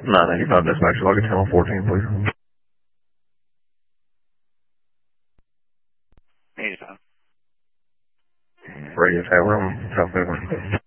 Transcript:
995 dispatch, log in channel 14, please. Hey, Tom. Radio tower on South Cleveland.